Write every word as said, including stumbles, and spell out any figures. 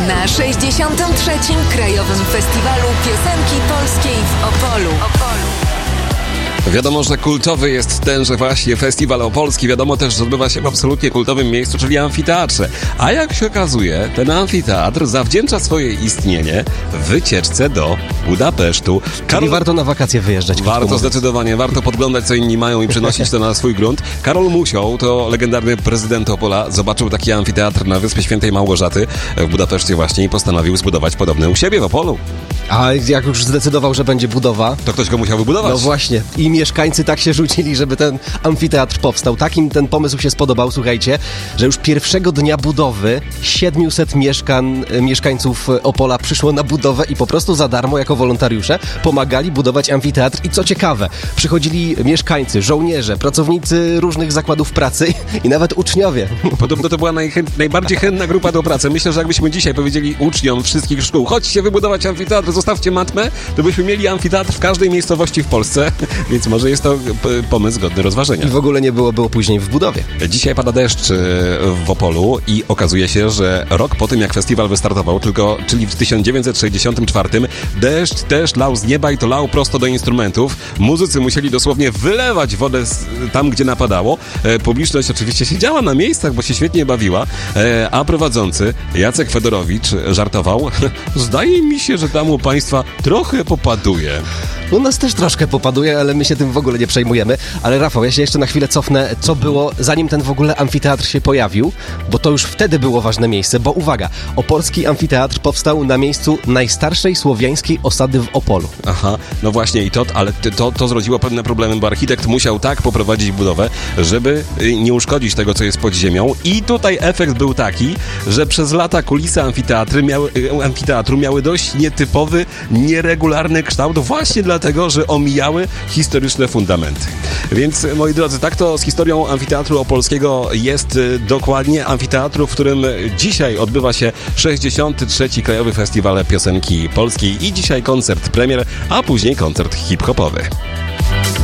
na sześćdziesiątym trzecim Krajowym Festiwalu Piosenki Polskiej w Opolu. Opolu. Wiadomo, że kultowy jest tenże właśnie Festiwal Opolski. Wiadomo też, że odbywa się w absolutnie kultowym miejscu, czyli amfiteatrze. A jak się okazuje, ten amfiteatr zawdzięcza swoje istnienie wycieczce do Budapesztu. Karol... Czyli warto na wakacje wyjeżdżać. Warto zdecydowanie, warto podglądać, co inni mają i przenosić to na swój grunt. Karol Musioł, to legendarny prezydent Opola, zobaczył taki amfiteatr na Wyspie Świętej Małgorzaty w Budapeszcie właśnie i postanowił zbudować podobny u siebie w Opolu. A jak już zdecydował, że będzie budowa... To ktoś go musiał wybudować. No właśnie. I mieszkańcy tak się rzucili, żeby ten amfiteatr powstał. Takim ten pomysł się spodobał, słuchajcie, że już pierwszego dnia budowy siedmiuset mieszkań, mieszkańców Opola przyszło na budowę i po prostu za darmo, jako wolontariusze, pomagali budować amfiteatr. I co ciekawe, przychodzili mieszkańcy, żołnierze, pracownicy różnych zakładów pracy i nawet uczniowie. Podobno to była najchę- najbardziej chętna grupa do pracy. Myślę, że jakbyśmy dzisiaj powiedzieli uczniom wszystkich szkół, chodźcie wybudować amfiteatr, zostawcie matmę, to byśmy mieli amfiteatr w każdej miejscowości w Polsce, więc może jest to pomysł godny rozważenia. I w ogóle nie było, było później w budowie. Dzisiaj pada deszcz w Opolu i okazuje się, że rok po tym, jak festiwal wystartował, tylko, czyli w tysiąc dziewięćset sześćdziesiątym czwartym, deszcz też lał z nieba i to lał prosto do instrumentów. Muzycy musieli dosłownie wylewać wodę z, tam, gdzie napadało. Publiczność oczywiście siedziała na miejscach, bo się świetnie bawiła, a prowadzący Jacek Fedorowicz żartował: zdaje mi się, że tam u państwa trochę popaduje. U nas też troszkę popaduje, ale my się tym w ogóle nie przejmujemy. Ale Rafał, ja się jeszcze na chwilę cofnę, co było, zanim ten w ogóle amfiteatr się pojawił, bo to już wtedy było ważne miejsce, bo uwaga, opolski amfiteatr powstał na miejscu najstarszej słowiańskiej osady w Opolu. Aha, no właśnie i to, ale to, to zrodziło pewne problemy, bo architekt musiał tak poprowadzić budowę, żeby nie uszkodzić tego, co jest pod ziemią, i tutaj efekt był taki, że przez lata kulisy amfiteatry miały, amfiteatru miały dość nietypowy, nieregularny kształt, właśnie dlatego, że omijały historyczne fundamenty. Więc, moi drodzy, tak to z historią amfiteatru opolskiego jest dokładnie. Amfiteatru, w którym dzisiaj odbywa się sześćdziesiąty trzeci Krajowy Festiwal Piosenki Polskiej i dzisiaj koncert premier, a później koncert hip-hopowy.